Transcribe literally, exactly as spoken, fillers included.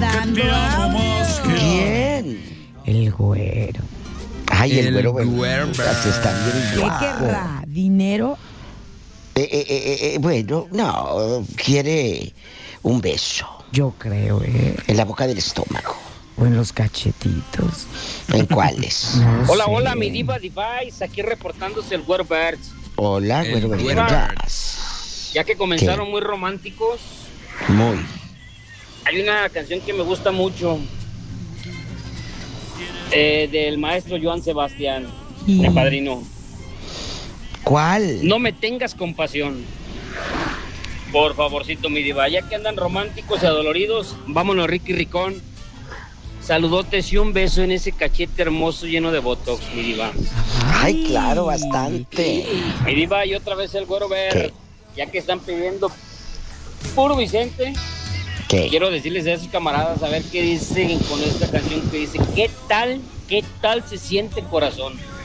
mandando audios. ¿Quién? El güero. Ay, el, El güero, güero. güero. Está bien ¿Qué guapo. querrá? ¿Dinero? Eh, eh, eh, eh, bueno, no, quiere un beso Yo creo, ¿eh? en la boca del estómago. O en los cachetitos. ¿En cuáles? No lo Hola, sé. hola, mi diva Device, aquí reportándose el Güero Birds. Hola, El güero, güero. güero. Gas. Ya que comenzaron ¿Qué? muy románticos, Muy. hay una canción que me gusta mucho, eh, del maestro Joan Sebastián, Y- el padrino. ¿Cuál? No me tengas compasión. Por favorcito, mi diva, ya que andan románticos y adoloridos, vámonos, Ricky Ricón. Saludotes y un beso en ese cachete hermoso lleno de botox, mi diva. Ay, claro, bastante. Mi diva, y otra vez el Güero Ver, ¿Qué? ya que están pidiendo puro Vicente, ¿Qué? quiero decirles a esos camaradas a ver qué dicen con esta canción que dice, ¿qué tal, qué tal se siente corazón?